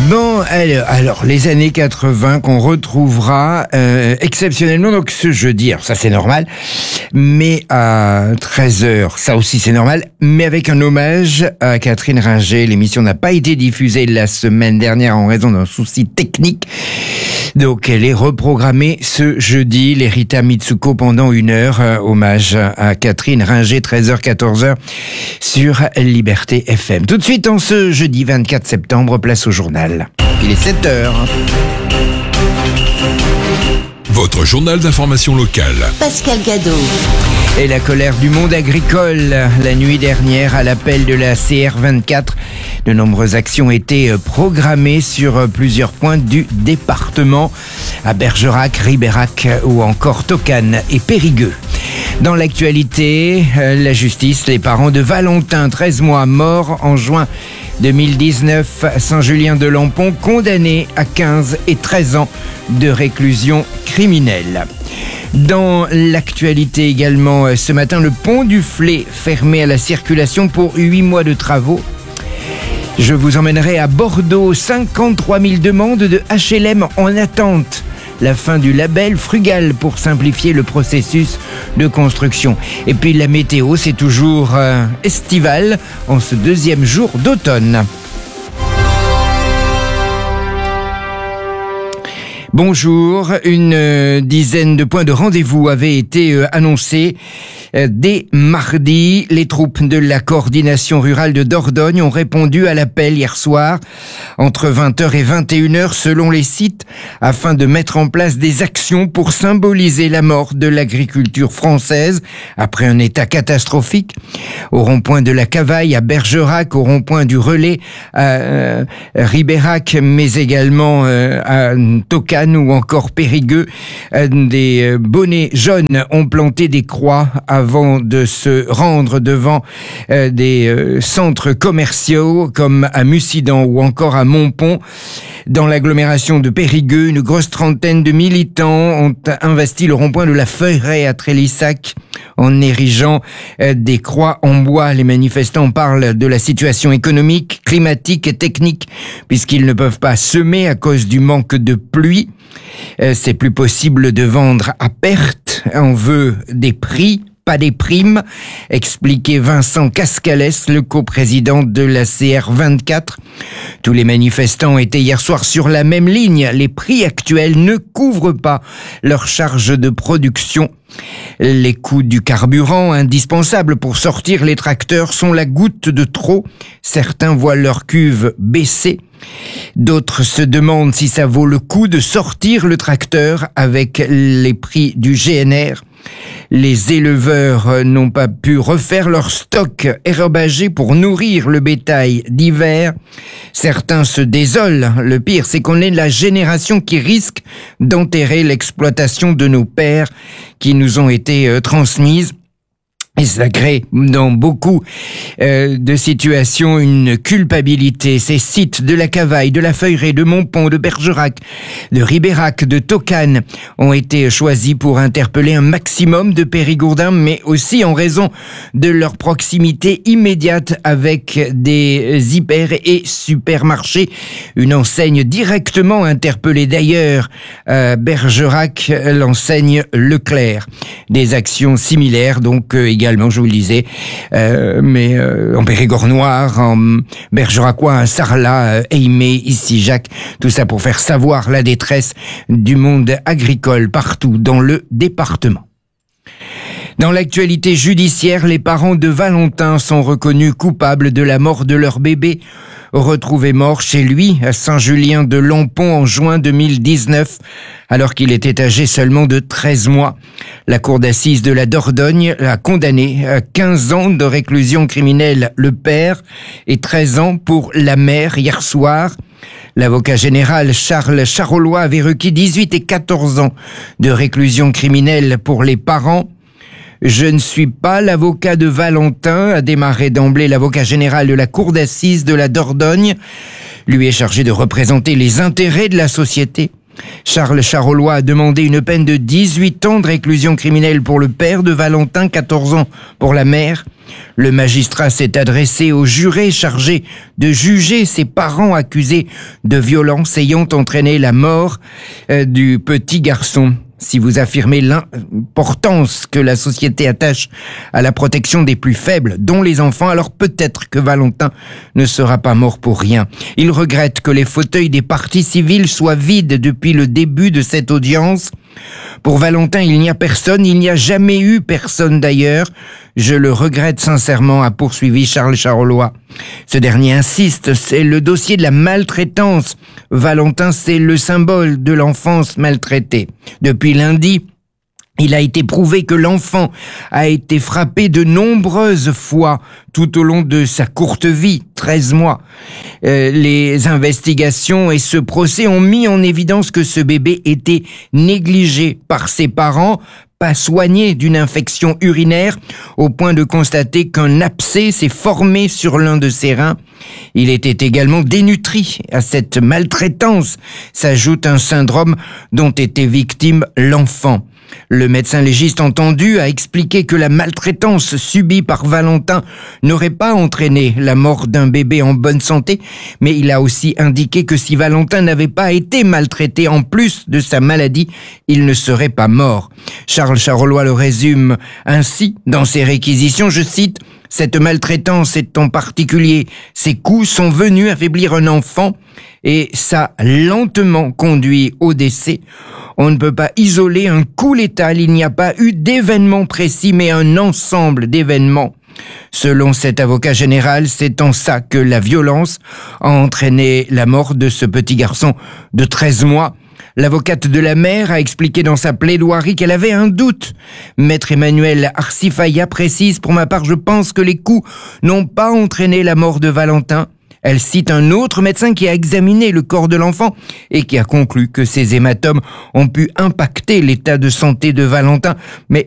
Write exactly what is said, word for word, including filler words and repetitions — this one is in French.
Bon, alors, alors les années quatre-vingts qu'on retrouvera euh, exceptionnellement donc ce jeudi. Alors ça c'est normal, mais à treize heures, ça aussi c'est normal, mais avec un hommage à Catherine Ringer. L'émission n'a pas été diffusée la semaine dernière en raison d'un souci technique. Donc elle est reprogrammée ce jeudi, les Rita Mitsuko pendant une heure, euh, hommage à Catherine Ringer, treize heures quatorze heures sur Liberté F M. Tout de suite en ce jeudi vingt-quatre septembre, place au journal. Il est sept heures. Votre journal d'information locale. Pascal Gadot. Et la colère du monde agricole. La nuit dernière, à l'appel de la C R vingt-quatre, de nombreuses actions étaient programmées sur plusieurs points du département, à Bergerac, Ribérac ou encore Tocane et Périgueux. Dans l'actualité, la justice, les parents de Valentin, treize mois, mort en juin deux mille dix-neuf à Saint-Julien-de-Lampont, condamné à quinze et treize ans de réclusion criminelle. Dans l'actualité également, ce matin, le pont du Flé fermé à la circulation pour huit mois de travaux. Je vous emmènerai à Bordeaux, cinquante-trois mille demandes de H L M en attente. La fin du label Frugal pour simplifier le processus de construction. Et puis la météo, c'est toujours euh, estival en ce deuxième jour d'automne. Bonjour, une euh, dizaine de points de rendez-vous avaient été euh, annoncés euh, dès mardi. Les troupes de la coordination rurale de Dordogne ont répondu à l'appel hier soir entre vingt heures et vingt et une heures selon les sites afin de mettre en place des actions pour symboliser la mort de l'agriculture française après un état catastrophique. Au rond-point de la Cavaille à Bergerac, au rond-point du Relais à euh, Ribérac, mais également euh, à Tocane ou encore Périgueux, des bonnets jaunes ont planté des croix avant de se rendre devant des centres commerciaux comme à Mussidan ou encore à Montpont. Dans l'agglomération de Périgueux, une grosse trentaine de militants ont investi le rond-point de la Feuilleraie à Trélissac en érigeant des croix en bois. Les manifestants parlent de la situation économique, climatique et technique puisqu'ils ne peuvent pas semer à cause du manque de pluie. C'est plus possible de vendre à perte. On veut des prix, pas des primes, expliquait Vincent Cascalès, le coprésident de la C R vingt-quatre. Tous les manifestants étaient hier soir sur la même ligne. Les prix actuels ne couvrent pas leurs charges de production. Les coûts du carburant, indispensables pour sortir les tracteurs, sont la goutte de trop. Certains voient leur cuve baisser. D'autres se demandent si ça vaut le coup de sortir le tracteur avec les prix du G N R. Les éleveurs n'ont pas pu refaire leur stock herbagé pour nourrir le bétail d'hiver. Certains se désolent. Le pire, c'est qu'on est la génération qui risque d'enterrer l'exploitation de nos pères qui nous ont été euh, transmises. Et ça crée dans beaucoup euh, de situations une culpabilité. Ces sites de la Cavaille, de la Feuilleraie, de Montpont, de Bergerac, de Ribérac, de Tocane ont été choisis pour interpeller un maximum de Périgourdins, mais aussi en raison de leur proximité immédiate avec des hyper et supermarchés. Une enseigne directement interpellée d'ailleurs à Bergerac, l'enseigne Leclerc. Des actions similaires donc euh, également. Également, je vous le disais, euh, mais euh, en Périgord noir, en Bergeracois, à Sarlat, Aimé, ici Jacques, tout ça pour faire savoir la détresse du monde agricole partout dans le département. Dans l'actualité judiciaire, les parents de Valentin sont reconnus coupables de la mort de leur bébé, retrouvé mort chez lui à Saint-Julien-de-Lampont en juin deux mille dix-neuf, alors qu'il était âgé seulement de treize mois. La cour d'assises de la Dordogne l'a condamné à quinze ans de réclusion criminelle le père et treize ans pour la mère hier soir. L'avocat général Charles Charolois avait requis dix-huit et quatorze ans de réclusion criminelle pour les parents. Je ne suis pas l'avocat de Valentin, a démarré d'emblée l'avocat général de la cour d'assises de la Dordogne. Lui est chargé de représenter les intérêts de la société. Charles Charolois a demandé une peine de dix-huit ans de réclusion criminelle pour le père de Valentin, quatorze ans pour la mère. Le magistrat s'est adressé au juré chargé de juger ses parents accusés de violence ayant entraîné la mort euh, du petit garçon. Si vous affirmez l'importance que la société attache à la protection des plus faibles, dont les enfants, alors peut-être que Valentin ne sera pas mort pour rien. Il regrette que les fauteuils des parties civiles soient vides depuis le début de cette audience. Pour Valentin, il n'y a personne, il n'y a jamais eu personne d'ailleurs. Je le regrette sincèrement, a poursuivi Charles Charolois. Ce dernier insiste, c'est le dossier de la maltraitance. Valentin, c'est le symbole de l'enfance maltraitée. Depuis lundi, il a été prouvé que l'enfant a été frappé de nombreuses fois tout au long de sa courte vie, treize mois. Euh, les investigations et ce procès ont mis en évidence que ce bébé était négligé par ses parents, pas soigné d'une infection urinaire, au point de constater qu'un abcès s'est formé sur l'un de ses reins. Il était également dénutri. À cette maltraitance s'ajoute un syndrome dont était victime l'enfant. Le médecin légiste entendu a expliqué que la maltraitance subie par Valentin n'aurait pas entraîné la mort d'un bébé en bonne santé, mais il a aussi indiqué que si Valentin n'avait pas été maltraité en plus de sa maladie, il ne serait pas mort. Charles Charolois le résume ainsi dans ses réquisitions, je cite, « Cette maltraitance et en particulier ses coups sont venus affaiblir un enfant et ça a lentement conduit au décès. On ne peut pas isoler un coup létal, il n'y a pas eu d'événement précis mais un ensemble d'événements. Selon cet avocat général, c'est en ça que la violence a entraîné la mort de ce petit garçon de treize mois. L'avocate de la mère a expliqué dans sa plaidoirie qu'elle avait un doute. Maître Emmanuel Arcifaya précise, pour ma part, je pense que les coups n'ont pas entraîné la mort de Valentin. Elle cite un autre médecin qui a examiné le corps de l'enfant et qui a conclu que ces hématomes ont pu impacter l'état de santé de Valentin, mais